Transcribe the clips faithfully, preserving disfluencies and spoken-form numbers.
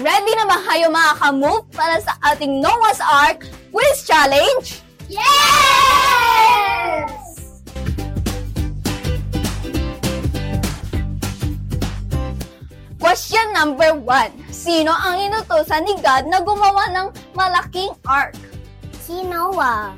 Ready na ba kayo mga ka-move para sa ating Noah's Ark Quiz Challenge? Yes! Question number one. Sino ang inutusan ni God na gumawa ng malaking ark? Si Noah.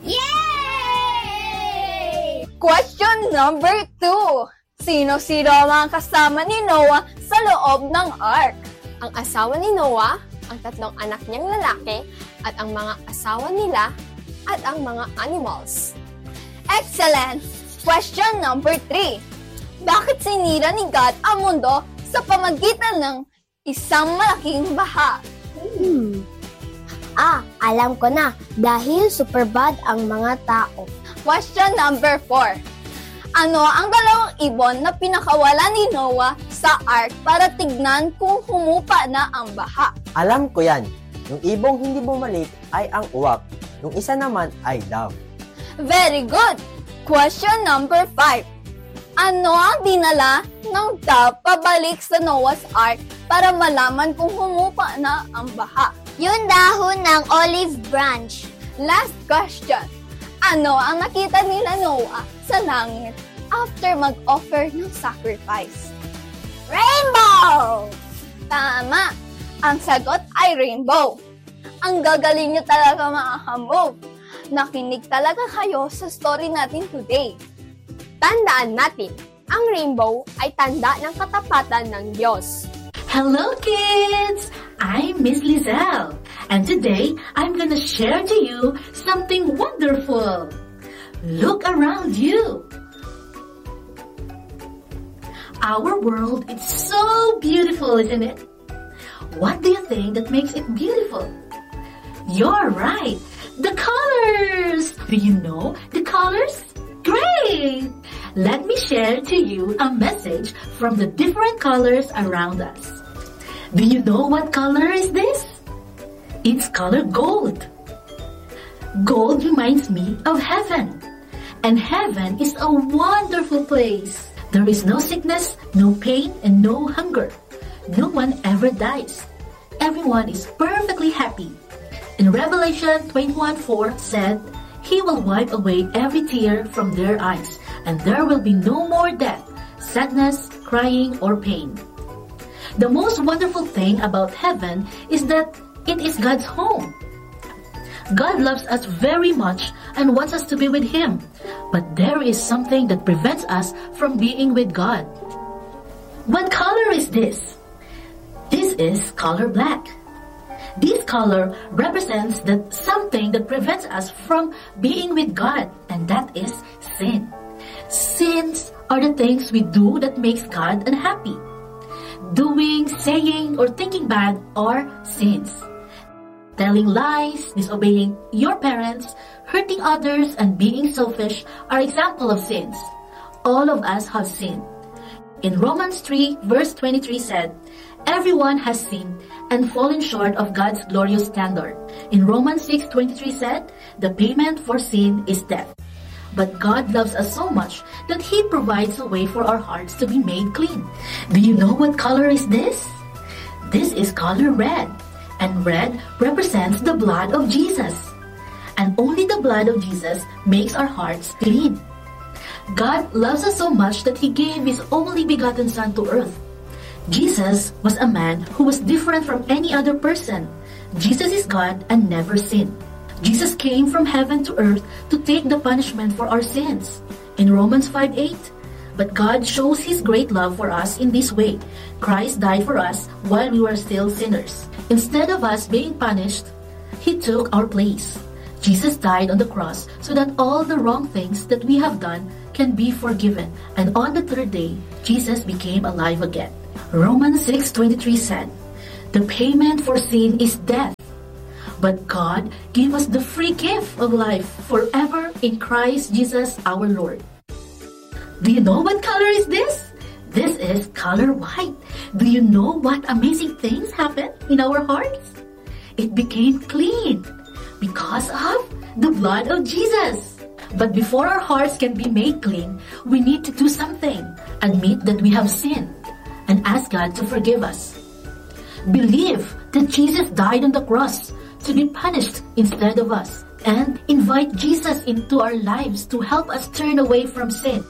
Yay! Question number two. Sino-sino ang mga kasama ni Noah sa loob ng ark? Ang asawa ni Noah, ang tatlong anak niyang lalaki, at ang mga asawa nila, at ang mga animals. Excellent! Question number three. Bakit sinira ni God ang mundo sa pamagitan ng isang malaking baha? Hmm. Ah, alam ko na. Dahil super bad ang mga tao. Question number four. Ano ang dalawang ibon na pinakawala ni Noah sa ark para tignan kung humupa na ang baha? Alam ko yan. Yung ibong hindi bumalik ay ang uwak. Yung isa naman ay dove. Very good! Question number five. Ano ang dinala ng dove pabalik sa Noah's Ark para malaman kung humupa na ang baha? Yung dahon ng olive branch. Last question. Ano ang nakita nila Noah sa langit after mag-offer ng sacrifice? Rainbow! Tama! Ang sagot ay rainbow. Ang gagaling nyo talaga mga ka-move. Nakinig talaga kayo sa story natin today. Tandaan natin, ang rainbow ay tanda ng katapatan ng Diyos. Hello kids! I'm Miss Lizelle, and today I'm gonna share to you something wonderful. Look around you. Our world is so beautiful, isn't it? What do you think that makes it beautiful? You're right, the colors! Do you know the colors? Great! Let me share to you a message from the different colors around us. Do you know what color is this? It's color gold. Gold reminds me of heaven. And heaven is a wonderful place. There is no sickness, no pain, and no hunger. No one ever dies. Everyone is perfectly happy. In Revelation twenty-one four said, He will wipe away every tear from their eyes, and there will be no more death, sadness, crying, or pain. The most wonderful thing about heaven is that it is God's home. God loves us very much and wants us to be with Him, but there is something that prevents us from being with God. What color is this? This is color black. This color represents that something that prevents us from being with God, and that is sin. Sins are the things we do that makes God unhappy. Doing, saying, or thinking bad are sins. Telling lies, disobeying your parents, hurting others, and being selfish are examples of sins. All of us have sinned. In Romans three verse twenty-three said, Everyone has sinned and fallen short of God's glorious standard. In Romans six twenty-three said, The payment for sin is death. But God loves us so much that He provides a way for our hearts to be made clean. Do you know what color is this? This is color red. And red represents the blood of Jesus. And only the blood of Jesus makes our hearts clean. God loves us so much that He gave His only begotten Son to earth. Jesus was a man who was different from any other person. Jesus is God and never sinned. Jesus came from heaven to earth to take the punishment for our sins. In Romans five eight, but God shows His great love for us in this way. Christ died for us while we were still sinners. Instead of us being punished, He took our place. Jesus died on the cross so that all the wrong things that we have done can be forgiven. And on the third day, Jesus became alive again. Romans six twenty-three said, The payment for sin is death. But God gave us the free gift of life forever in Christ Jesus our Lord. Do you know what color is this? This is color white. Do you know what amazing things happen in our hearts? It became clean because of the blood of Jesus. But before our hearts can be made clean, we need to do something. Admit that we have sinned and ask God to forgive us. Believe that Jesus died on the cross to be punished instead of us. And invite Jesus into our lives to help us turn away from sin.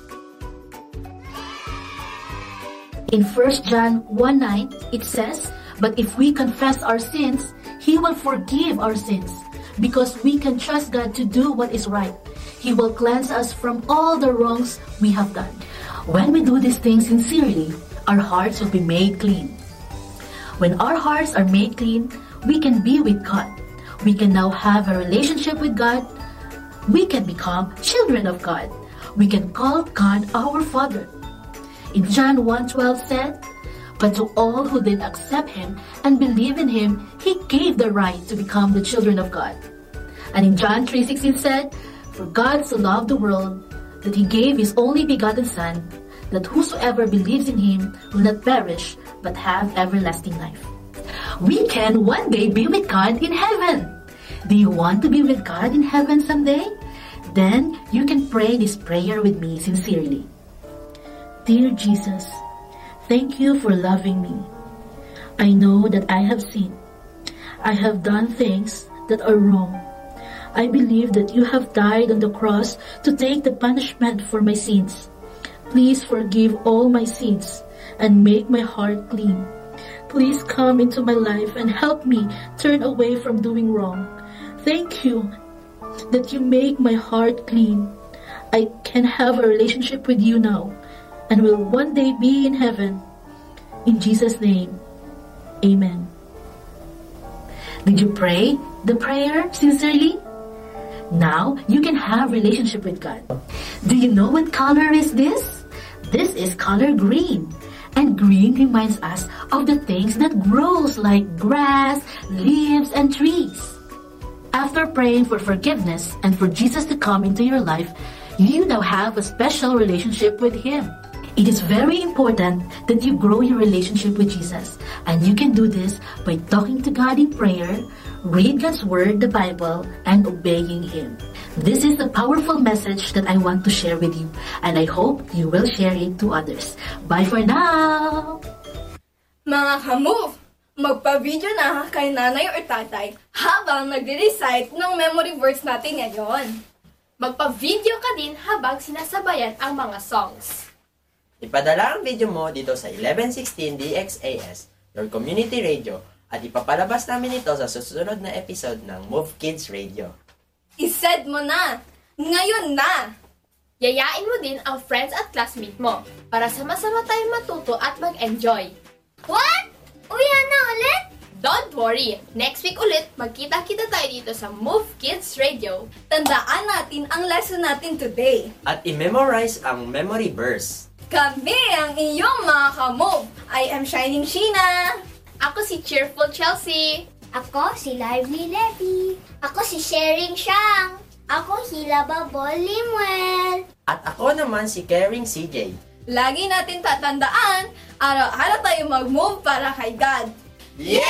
In First John one nine, it says, "But if we confess our sins, He will forgive our sins. Because we can trust God to do what is right. He will cleanse us from all the wrongs we have done." When we do these things sincerely, our hearts will be made clean. When our hearts are made clean, we can be with God. We can now have a relationship with God. We can become children of God. We can call God our Father. In John one twelve said, "But to all who did accept Him and believe in Him, He gave the right to become the children of God." And in John three sixteen said, "For God so loved the world that He gave His only begotten Son, that whosoever believes in Him will not perish, but have everlasting life." We can one day be with God in heaven. Do you want to be with God in heaven someday? Then you can pray this prayer with me sincerely. Dear Jesus, thank you for loving me. I know that I have sinned. I have done things that are wrong. I believe that you have died on the cross to take the punishment for my sins. Please forgive all my sins and make my heart clean. Please come into my life and help me turn away from doing wrong. Thank you that you make my heart clean. I can have a relationship with you now and will one day be in heaven. In Jesus' name, amen. Did you pray the prayer sincerely? Now you can have relationship with God. Do you know what color is this? This is color green. And green reminds us of the things that grows like grass, leaves, and trees. After praying for forgiveness and for Jesus to come into your life, you now have a special relationship with Him. It is very important that you grow your relationship with Jesus. And you can do this by talking to God in prayer, read God's Word, the Bible, and obeying Him. This is a powerful message that I want to share with you, and I hope you will share it to others. Bye for now! Mga ka-move, magpa-video na kay nanay or tatay habang nag-recite ng memory verse natin ngayon. Magpa-video ka din habang sinasabayan ang mga songs. Ipadala ang video mo dito sa eleven sixteen D X A S, your community radio, at ipapalabas namin ito sa susunod na episode ng Move Kids Radio. I-send mo na! Ngayon na! Yayain mo din ang friends at classmate mo para sama-sama tayong matuto at mag-enjoy. What? Uyan na ulit? Don't worry! Next week ulit, magkita-kita tayo dito sa Move Kids Radio. Tandaan natin ang lesson natin today. At i-memorize ang memory verse. Kami ang iyong mga ka-move. I am Shining Sheena. Ako si Cheerful Chelsea. Ako si Lively Levy. Ako si Sharing Shang. Ako si Lababol Limuel. At ako naman si Caring C J. Lagi natin tatandaan, araw-araw tayo mag-move para kay God. Yeah!